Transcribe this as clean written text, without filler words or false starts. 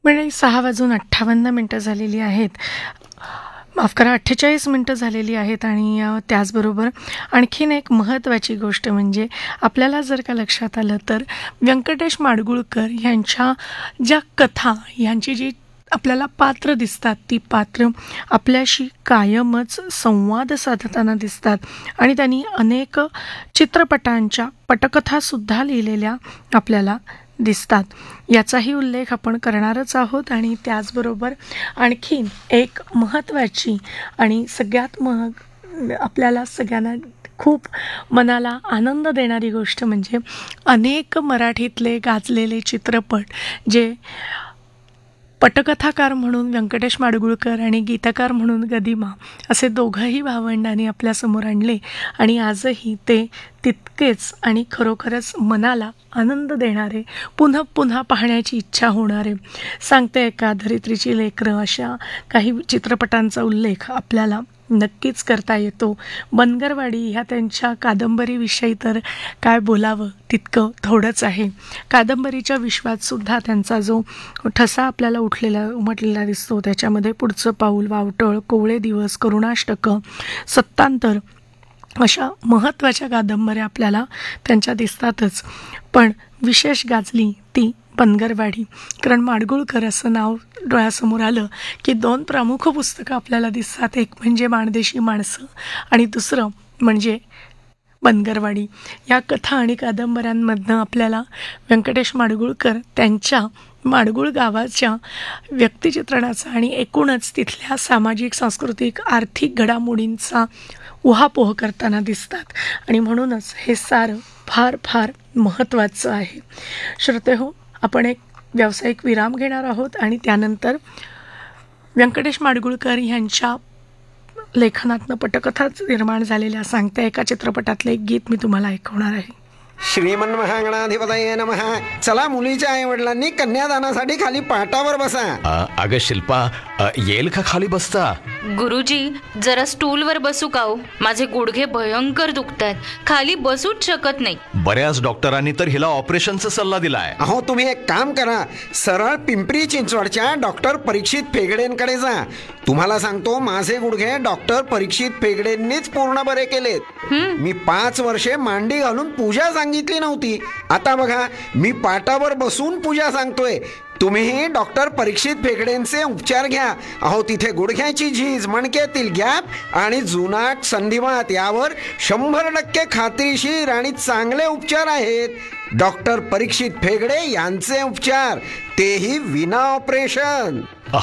म्हणजे 6:58 झालेली आहेत. माफ करा 48 मिनिटं झालेली आहेत आणि त्याचबरोबर आणखीन एक महत्त्वाची गोष्ट म्हणजे आपल्याला जर का लक्षात आलं तर व्यंकटेश माडगूळकर ह्यांच्या ज्या कथा, ह्यांची जी आपल्याला पात्र दिसतात, ती पात्र आपल्याशी कायमच संवाद साधताना दिसतात आणि त्यांनी अनेक चित्रपटांच्या पटकथासुद्धा लिहिलेल्या आपल्याला दिसतात. याचाही उल्लेख आपण करणारच आहोत आणि त्याचबरोबर आणखीन एक महत्त्वाची आणि सगळ्यात आपल्याला सगळ्यांना खूप मनाला आनंद देणारी गोष्ट म्हणजे अनेक मराठीतले गाजलेले चित्रपट जे पटकथाकार म्हणून व्यंकटेश माडगूळकर आणि गीतकार म्हणून गदिमा असे दोघंही भावंडांनी आपल्यासमोर आणले आणि आजही ते तितकेच आणि खरोखरच मनाला आनंद देणारे, पुन्हा पुन्हा पाहण्याची इच्छा होणारे. सांगते का धरित्रीची लेकरं अशा काही चित्रपटांचा उल्लेख आपल्याला नक्कीच करता येतो. बनगरवाडी ह्या त्यांच्या कादंबरीविषयी तर काय बोलावं तितकं थोडंच आहे. कादंबरीच्या विश्वातसुद्धा त्यांचा जो ठसा आपल्याला उमटलेला दिसतो त्याच्यामध्ये पुढचं पाऊल, वावटळ, कोवळे दिवस, करुणाष्टकं, सत्तांतर अशा महत्त्वाच्या कादंबऱ्या आपल्याला त्यांच्या दिसतातच. पण विशेष गाजली ती बनगरवाडी. कारण माडगूळकर असं नाव डोळ्यासमोर आलं की 2 प्रमुख पुस्तकं आपल्याला दिसतात. एक म्हणजे माणदेशी माणसं आणि दुसरं म्हणजे बनगरवाडी. या कथा आणि कादंबऱ्यांमधनं आपल्याला व्यंकटेश माडगूळकर त्यांच्या माडगूळ गावाच्या व्यक्तिचित्रणाचा आणि एकूणच तिथल्या सामाजिक, सांस्कृतिक, आर्थिक घडामोडींचा उहापोह करताना दिसतात आणि म्हणूनच हे सारं फार फार महत्त्वाचं आहे. श्रोतेहो, आपण एक व्यावसायिक विराम घेणार आहोत आणि त्यानंतर व्यंकटेश माडगूळकर ह्यांच्या लेखनातनं पटकथाच निर्माण झालेल्या सांगते एका चित्रपटातलं एक गीत मी तुम्हाला ऐकवणार आहे. श्रीमन्महागणाधिपतये नमः. चला, मुलीच्या आई वडिलांनी कन्यादानासाठी खाली पाटावर बसा. अगं शिल्पा, येईल का खाली बसता? गुरुजी, जरा स्टूलवर बसू का हो? माझे गुडघे भयंकर दुखतायत, खाली बसूच शकत नाही. बऱ्याच डॉक्टरांनी तर हिला ऑपरेशनचा सल्ला दिलाय. अहो, तुम्ही एक काम करा, सरळ पिंपरी चिंचवडच्या डॉक्टर परीक्षित फेगडेंकडे जा. तुम्हाला सांगतो, माझे गुडघे डॉक्टर परीक्षित फेगडेंनीच पूर्ण बरे केलेत. मी 5 वर्षे मांडी घालून पूजा सांगितली नव्हती. आता बघा, मी पाटावर बसून पूजा सांगतोय. तुम्हीही डॉक्टर परीक्षित फेगडेंचे उपचार घ्या. अहो, तिथे गुडघ्याची झीज, मणक्यातील गॅप आणि जुनाट संधिवात यावर 100% खात्रीशीर आणि चांगले उपचार आहेत. डॉक्टर परीक्षित फेगडे यांचे उपचार, तेही विना ऑपरेशन.